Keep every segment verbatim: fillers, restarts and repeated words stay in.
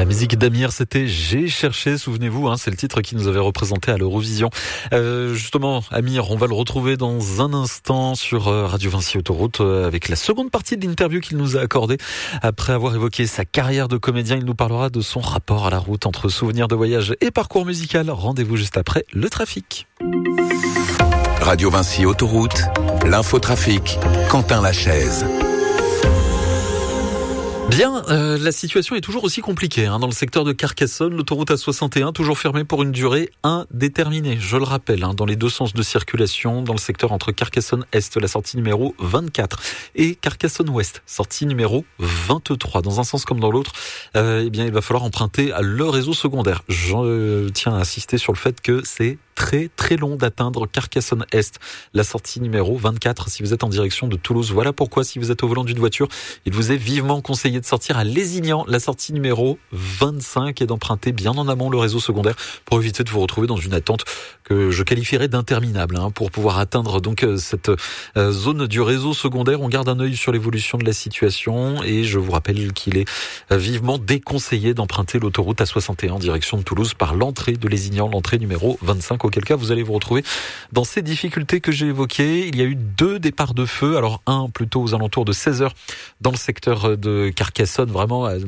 La musique d'Amir, c'était J'ai cherché, souvenez-vous, hein, c'est le titre qui nous avait représenté à l'Eurovision. Euh, justement, Amir, on va le retrouver dans un instant sur Radio Vinci Autoroute euh, avec la seconde partie de l'interview qu'il nous a accordée. Après avoir évoqué sa carrière de comédien, il nous parlera de son rapport à la route entre souvenirs de voyage et parcours musical. Rendez-vous juste après le trafic. Radio Vinci Autoroute, l'infotrafic, Quentin Lachaise. Bien, euh, la situation est toujours aussi compliquée hein, dans le secteur de Carcassonne. L'autoroute A soixante et un toujours fermée pour une durée indéterminée. Je le rappelle, hein, dans les deux sens de circulation, dans le secteur entre Carcassonne-Est, la sortie numéro vingt-quatre, et Carcassonne-Ouest, sortie numéro vingt-trois. Dans un sens comme dans l'autre, euh, eh bien, il va falloir emprunter le réseau secondaire. Je tiens à insister sur le fait que c'est très très long d'atteindre Carcassonne-Est, la sortie numéro vingt-quatre si vous êtes en direction de Toulouse. Voilà pourquoi, si vous êtes au volant d'une voiture, il vous est vivement conseillé de sortir à Lézignan, la sortie numéro vingt-cinq, et d'emprunter bien en amont le réseau secondaire pour éviter de vous retrouver dans une attente que je qualifierais d'interminable. Hein, pour pouvoir atteindre donc cette euh, zone du réseau secondaire, on garde un œil sur l'évolution de la situation et je vous rappelle qu'il est vivement déconseillé d'emprunter l'autoroute A soixante et un en direction de Toulouse par l'entrée de Lézignan, l'entrée numéro vingt-cinq, auquel cas vous allez vous retrouver dans ces difficultés que j'ai évoquées. Il y a eu deux départs de feu, alors un plutôt aux alentours de seize heures dans le secteur de Carcassonne, vraiment à,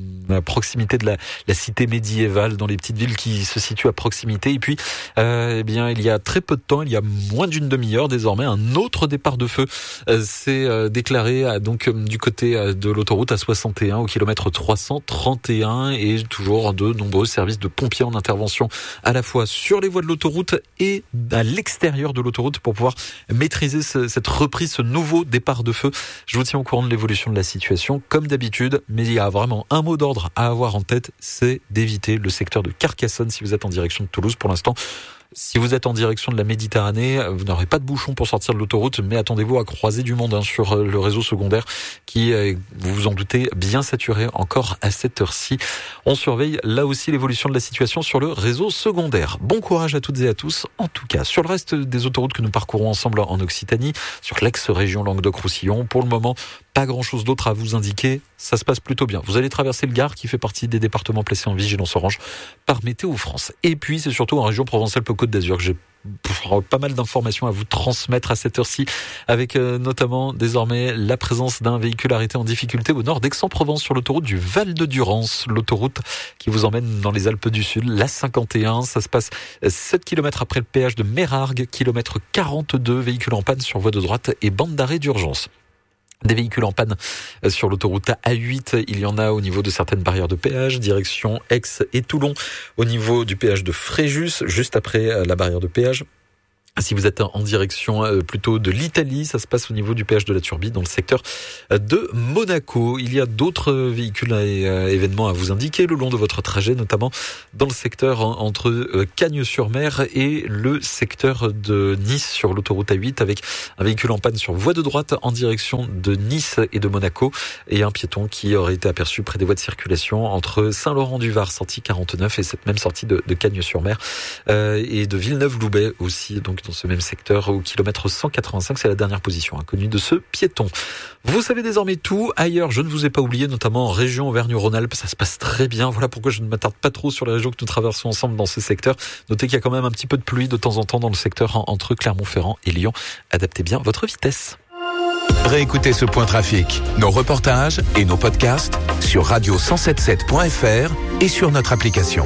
à proximité de la, la cité médiévale, dans les petites villes qui se situent à proximité. Et puis, euh, eh bien, il y a très peu de temps, il y a moins d'une demi-heure désormais, un autre départ de feu euh, s'est euh, déclaré à, donc du côté euh, de l'autoroute A soixante et un au kilomètre trois cent trente et un, et toujours de nombreux services de pompiers en intervention à la fois sur les voies de l'autoroute et à l'extérieur de l'autoroute pour pouvoir maîtriser ce, cette reprise, ce nouveau départ de feu. Je vous tiens au courant de l'évolution de la situation comme d'habitude, mais il y a vraiment un mot d'ordre à avoir en tête, c'est d'éviter le secteur de Carcassonne si vous êtes en direction de Toulouse. Pour l'instant, si vous êtes en direction de la Méditerranée, vous n'aurez pas de bouchon pour sortir de l'autoroute, mais attendez-vous à croiser du monde hein, sur le réseau secondaire qui, vous vous en doutez, bien saturé encore à cette heure-ci. On surveille là aussi l'évolution de la situation sur le réseau secondaire. Bon courage à toutes et à tous. En tout cas, sur le reste des autoroutes que nous parcourons ensemble en Occitanie, sur l'ex-région Languedoc-Roussillon, pour le moment, pas grand-chose d'autre à vous indiquer. Ça se passe plutôt bien. Vous allez traverser le Gard qui fait partie des départements placés en vigilance orange par Météo France. Et puis, c'est surtout en région Provence-Alpes-Côte d'Azur que j'ai pas mal d'informations à vous transmettre à cette heure-ci, avec euh, notamment désormais la présence d'un véhicule arrêté en difficulté au nord d'Aix-en-Provence sur l'autoroute du Val de Durance, l'autoroute qui vous emmène dans les Alpes du Sud, la cinquante et un. Ça se passe sept kilomètres après le péage de Mérargues, kilomètre quarante-deux, véhicule en panne sur voie de droite et bande d'arrêt d'urgence. Des véhicules en panne sur l'autoroute A huit, il y en a au niveau de certaines barrières de péage, direction Aix et Toulon, au niveau du péage de Fréjus, juste après la barrière de péage. Si vous êtes en direction plutôt de l'Italie, ça se passe au niveau du péage de la Turbie dans le secteur de Monaco. Il y a d'autres véhicules et événements à vous indiquer le long de votre trajet, notamment dans le secteur entre Cagnes-sur-Mer et le secteur de Nice sur l'autoroute A huit, avec un véhicule en panne sur voie de droite en direction de Nice et de Monaco, et un piéton qui aurait été aperçu près des voies de circulation entre Saint-Laurent-du-Var, sortie quarante-neuf, et cette même sortie de, de Cagnes-sur-Mer euh, et de Villeneuve-Loubet aussi, donc dans ce même secteur au kilomètre cent quatre-vingt-cinq. C'est la dernière position inconnue de ce piéton. Vous savez désormais tout. Ailleurs, je ne vous ai pas oublié, notamment en région Auvergne-Rhône-Alpes, ça se passe très bien. Voilà pourquoi je ne m'attarde pas trop sur les régions que nous traversons ensemble dans ce secteur. Notez qu'il y a quand même un petit peu de pluie de temps en temps dans le secteur entre Clermont-Ferrand et Lyon. Adaptez bien votre vitesse. Réécoutez ce point trafic, nos reportages et nos podcasts sur radio cent soixante-dix-sept point f r et sur notre application.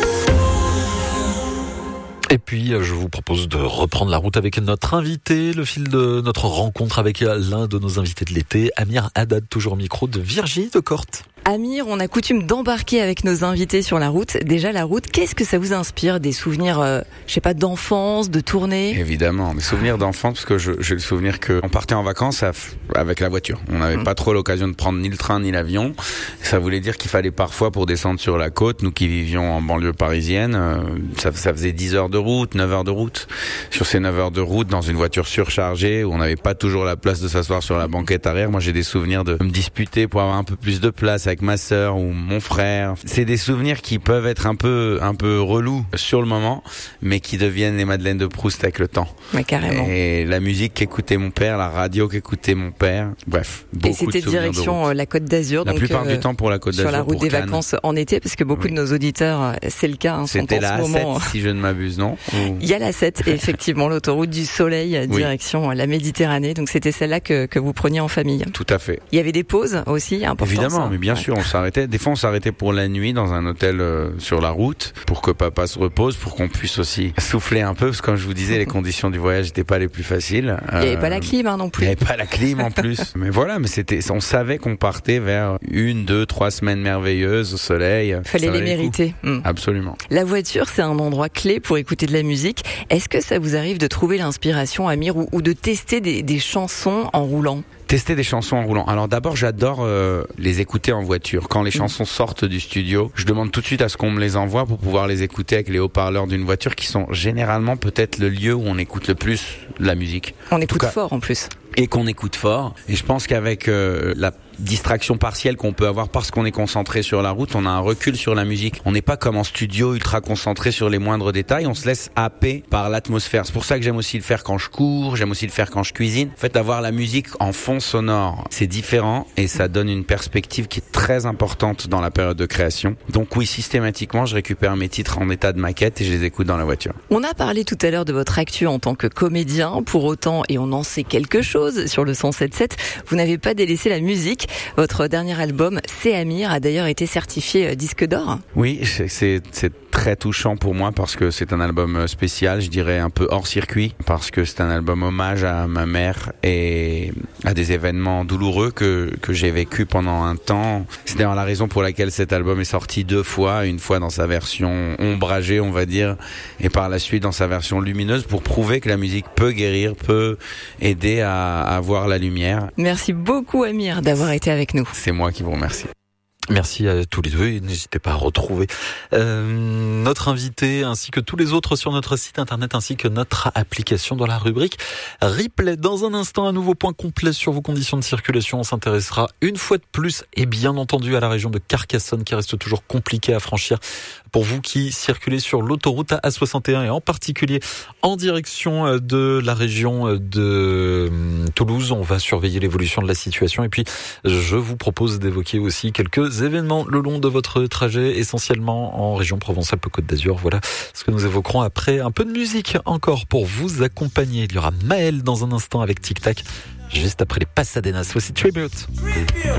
Et puis, je vous propose de reprendre la route avec notre invité, le fil de notre rencontre avec l'un de nos invités de l'été, Amir Haddad, toujours au micro de Virginie de Corte. Amir, on a coutume d'embarquer avec nos invités sur la route. Déjà, la route, qu'est-ce que ça vous inspire? Des souvenirs, euh, je sais pas, d'enfance, de tournée? Évidemment, des souvenirs d'enfance, parce que je, j'ai le souvenir qu'on partait en vacances avec la voiture. On n'avait mmh. pas trop l'occasion de prendre ni le train ni l'avion. Ça voulait dire qu'il fallait parfois, pour descendre sur la côte, nous qui vivions en banlieue parisienne, euh, ça, ça faisait dix heures de route, neuf heures de route. Sur ces neuf heures de route, dans une voiture surchargée, où on n'avait pas toujours la place de s'asseoir sur la banquette arrière, moi j'ai des souvenirs de me disputer pour avoir un peu plus de place avec ma sœur ou mon frère. C'est des souvenirs qui peuvent être un peu un peu relous sur le moment, mais qui deviennent les Madeleines de Proust avec le temps. Ouais, carrément. Et la musique qu'écoutait mon père, la radio qu'écoutait mon père, bref, beaucoup Et c'était de souvenirs direction de la Côte d'Azur. La donc plupart euh... du temps pour la Côte d'Azur. Sur la route des Cannes. vacances en été, parce que beaucoup oui. de nos auditeurs, c'est le cas. Hein, C'était la A sept, si je ne m'abuse, non? Il y a la sept, effectivement, l'autoroute du Soleil, direction oui. la Méditerranée. Donc c'était celle-là que, que vous preniez en famille. Tout à fait. Il y avait des pauses aussi, importantes. Évidemment, ça. mais bien ouais. sûr, on s'arrêtait. Des fois, on s'arrêtait pour la nuit dans un hôtel euh, sur la route, pour que papa se repose, pour qu'on puisse aussi souffler un peu, parce que comme je vous disais, les conditions du voyage n'étaient pas les plus faciles. Il n'y avait euh, pas la clim hein, non plus. Il n'y avait pas la clim en plus. Mais voilà, mais c'était, on savait qu'on partait vers une, deux, trois semaines merveilleuses au soleil. Fallait les mériter. Mmh. Absolument. La voiture, c'est un endroit clé pour écouter de la musique. Est-ce que ça vous arrive de trouver l'inspiration, Amir, ou, ou de tester des, des chansons en roulant ? Tester des chansons en roulant. Alors d'abord, j'adore euh, les écouter en voiture. Quand les chansons sortent du studio, je demande tout de suite à ce qu'on me les envoie pour pouvoir les écouter avec les haut-parleurs d'une voiture, qui sont généralement peut-être le lieu où on écoute le plus la musique. On écoute fort en plus. Et qu'on écoute fort. Et je pense qu'avec euh, la distraction partielle qu'on peut avoir parce qu'on est concentré sur la route, on a un recul sur la musique. On n'est pas comme en studio ultra concentré sur les moindres détails, on se laisse happer par l'atmosphère. C'est pour ça que j'aime aussi le faire quand je cours, j'aime aussi le faire quand je cuisine. En fait, avoir la musique en fond sonore, c'est différent et ça donne une perspective qui est très importante dans la période de création. Donc oui, systématiquement, je récupère mes titres en état de maquette et je les écoute dans la voiture. On a parlé tout à l'heure de votre actu en tant que comédien. Pour autant, et on en sait quelque chose sur le cent sept sept, vous n'avez pas délaissé la musique. Votre dernier album, C'est Amir, a d'ailleurs été certifié disque d'or. Oui, c'est, c'est, c'est très touchant pour moi parce que c'est un album spécial, je dirais un peu hors circuit, parce que c'est un album hommage à ma mère et à des événements douloureux que, que j'ai vécu pendant un temps. C'est d'ailleurs la raison pour laquelle cet album est sorti deux fois, une fois dans sa version ombragée, on va dire, et par la suite dans sa version lumineuse, pour prouver que la musique peut guérir, peut aider à, à voir la lumière. Merci beaucoup Amir d'avoir été avec nous. C'est moi qui vous remercie. Merci à tous les deux et n'hésitez pas à retrouver euh, notre invité ainsi que tous les autres sur notre site internet ainsi que notre application dans la rubrique Replay. Dans un instant, un nouveau point complet sur vos conditions de circulation. On s'intéressera une fois de plus et bien entendu à la région de Carcassonne qui reste toujours compliquée à franchir pour vous qui circulez sur l'autoroute A soixante et un et en particulier en direction de la région de Toulouse. On va surveiller l'évolution de la situation et puis je vous propose d'évoquer aussi quelques événements le long de votre trajet, essentiellement en région Provence-Alpes-Côte d'Azur. Voilà ce que nous évoquerons après un peu de musique encore pour vous accompagner. Il y aura Maël dans un instant avec Tic Tac, juste après les Pasadenas. Voici Tribute.